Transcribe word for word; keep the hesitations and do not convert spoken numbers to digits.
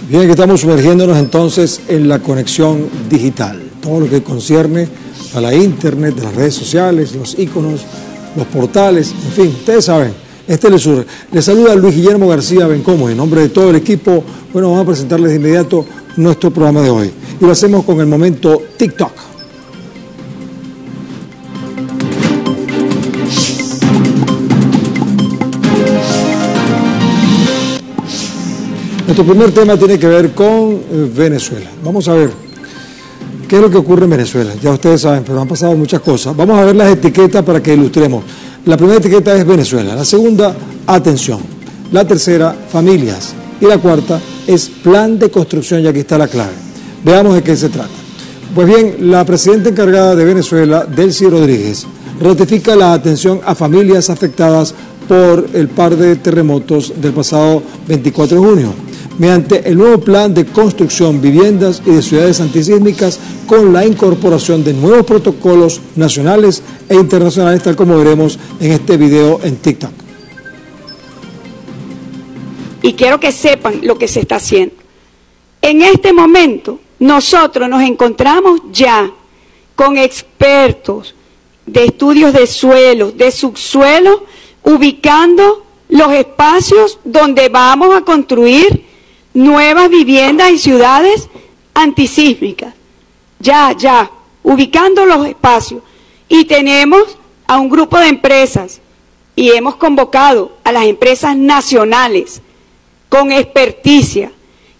Bien, que estamos sumergiéndonos entonces en la conexión digital, todo lo que concierne a la internet, las redes sociales, los íconos, los portales, en fin, ustedes saben, este es Telesur. Les saluda Luis Guillermo García Bencomo, en nombre de todo el equipo. Bueno, vamos a presentarles de inmediato nuestro programa de hoy. Y lo hacemos con el momento TikTok. Nuestro primer tema tiene que ver con Venezuela. Vamos a ver qué es lo que ocurre en Venezuela. Ya ustedes saben, pero han pasado muchas cosas. Vamos a ver las etiquetas para que ilustremos. La primera etiqueta es Venezuela, la segunda, atención. La tercera, familias. Y la cuarta es plan de construcción, y aquí está la clave. Veamos de qué se trata. Pues bien, la presidenta encargada de Venezuela, Delcy Rodríguez, ratifica la atención a familias afectadas por el par de terremotos del pasado veinticuatro de junio, mediante el nuevo plan de construcción, viviendas y de ciudades antisísmicas, con la incorporación de nuevos protocolos nacionales e internacionales, tal como veremos en este video en TikTok. Y quiero que sepan lo que se está haciendo. En este momento, nosotros nos encontramos ya con expertos de estudios de suelo, de subsuelo, ubicando los espacios donde vamos a construir nuevas viviendas y ciudades antisísmicas. Ya, ya, ubicando los espacios. Y tenemos a un grupo de empresas y hemos convocado a las empresas nacionales con experticia